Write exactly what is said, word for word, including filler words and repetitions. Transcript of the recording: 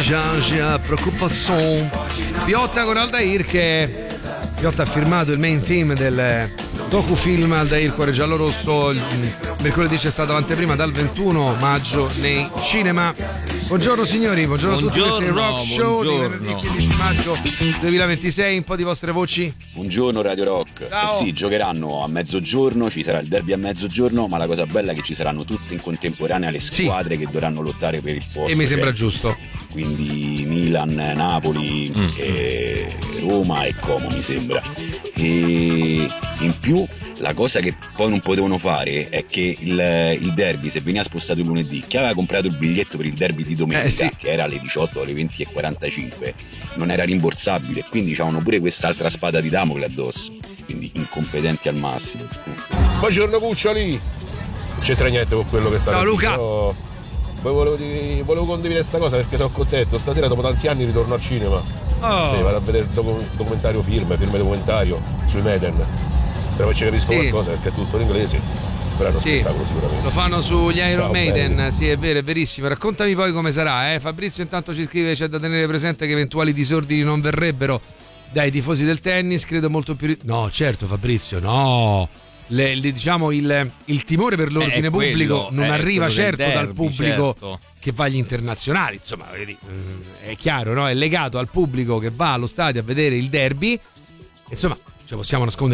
Giorgia Preoccupation. Piotta con Aldair, che Piotta ha firmato il main theme del docufilm Aldair Cuore Giallo Rosso. Il mercoledì c'è stata l'anteprima dal ventuno maggio nei cinema. Buongiorno signori, buongiorno, buongiorno a tutti, questo è il Rock Show di venerdì quindici maggio duemilaventisei. Un po' di vostre voci. Buongiorno Radio Rock. Ciao. Eh sì, giocheranno a mezzogiorno, ci sarà il derby a mezzogiorno, ma la cosa bella è che ci saranno tutte in contemporanea le squadre sì. che dovranno lottare per il posto. E mi sembra Champions. giusto. Quindi Milan, Napoli, mm. e Roma e Como mi sembra. E in più la cosa che poi non potevano fare è che il, il derby, se veniva spostato il lunedì, chi aveva comprato il biglietto per il derby di domenica, eh sì. che era alle diciotto, alle venti e quarantacinque, non era rimborsabile, quindi c'avevano pure quest'altra spada di Damocle addosso, quindi incompetenti al massimo. Buongiorno Cuccioli, non c'entra niente con quello che sta Ciao Luca. Però poi volevo, di, volevo condividere questa cosa perché sono contento. Stasera dopo tanti anni ritorno al cinema. Oh. Sì, vado a vedere il docu- documentario film, film documentario sui Maiden. Spero che ci capisco sì. qualcosa perché è tutto in inglese. Però è uno sì. spettacolo sicuramente. Lo fanno sugli Iron Ciao, Maiden, belli. sì, è vero, è verissimo. Raccontami poi come sarà, eh. Fabrizio intanto ci scrive: c'è da tenere presente che eventuali disordini non verrebbero dai tifosi del tennis, credo molto più. No, certo Fabrizio, no. Le, le, diciamo il, il timore per l'ordine è pubblico quello, non arriva certo derby, dal pubblico certo. che va agli internazionali, insomma, vedi, è chiaro, no? È legato al pubblico che va allo stadio a vedere il derby, insomma, ci possiamo nascondere